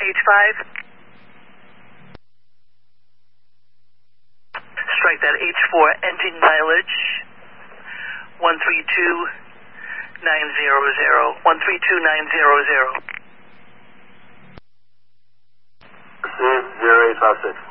H5. Strike that H4 engine mileage. 132900. 132900. Received 0856.